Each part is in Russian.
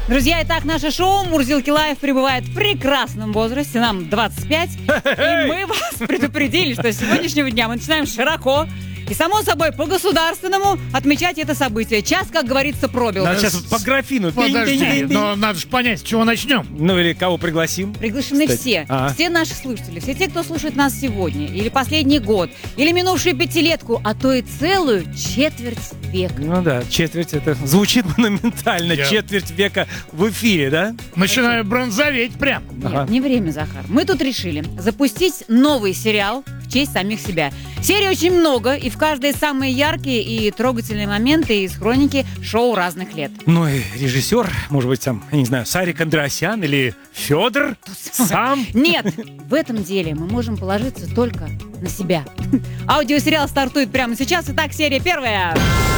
Друзья, итак, наше шоу «Мурзилки Лайв» пребывает в прекрасном возрасте, нам 25. И мы вас предупредили, что с сегодняшнего дня мы начинаем широко и, само собой, по-государственному отмечать это событие. Час, как говорится, пробил. Надо сейчас по графину. Подожди, но надо же понять, с чего начнем. Ну или кого пригласим? Приглашены все. Все наши слушатели, все те, кто слушает нас сегодня, или последний год, или минувшую пятилетку, а то и целую четверть века. Ну да, четверть, это звучит монументально. Четверть века в эфире, да? Начинаю бронзоветь прям. Нет, не время, Захар. Мы тут решили запустить новый сериал в честь самих себя. Серий очень много, и в каждой самые яркие и трогательные моменты из хроники шоу разных лет. Ну и режиссер, может быть, там, я не знаю, Сарик Андреасян или Федор сам? Нет, в этом деле мы можем положиться только на себя. Аудиосериал стартует прямо сейчас. Итак, серия первая.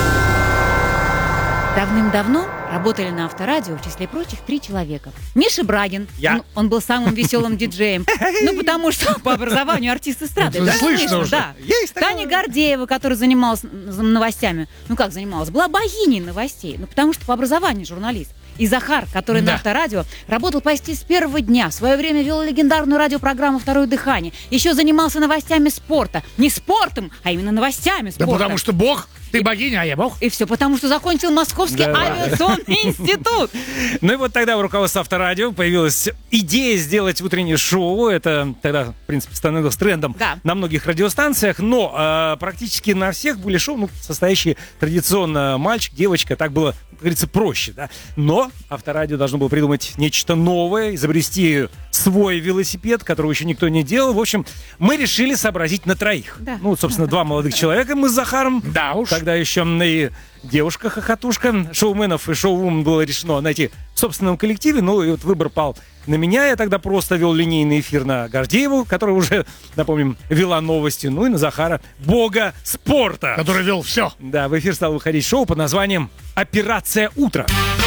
Давным-давно работали на Авторадио, в числе прочих, 3 человека. Миша Брагин. Я. Он был самым веселым диджеем. Ну, потому что по образованию артист эстрады. Это слышно уже. Да. Есть такое. Таня Гордеева, которая занималась новостями. Ну, как занималась? Была богиней новостей. Ну, потому что по образованию журналист. И Захар, который на Авторадио работал почти с первого дня. В свое время вел легендарную радиопрограмму «Второе дыхание». Еще занимался новостями спорта. Не спортом, а именно новостями спорта. Да потому что Бог, ты богиня, а я Бог. И все потому, что закончил Московский авиационный институт. Ну и вот тогда у руководства Авторадио появилась идея сделать утреннее шоу. Это тогда, в принципе, становилось трендом на многих радиостанциях. Но практически на всех были шоу, состоящие традиционно мальчик, девочка. Так было, как говорится, проще. Да? Но Авторадио должно было придумать нечто новое, изобрести свой велосипед, которого еще никто не делал. В общем, мы решили сообразить на троих. Да. Ну, собственно, 2 молодых человека мы с Захаром. Да уж. Тогда еще и девушка-хохотушка. Шоуменов и шоу-вумен было решено найти в собственном коллективе. Ну, и вот выбор пал на меня. Я тогда просто вел линейный эфир на Гордееву, которая уже, напомним, вела новости. Ну и на Захара, бога спорта. Который вел все. Да, в эфир стало выходить шоу под названием «Операция утро».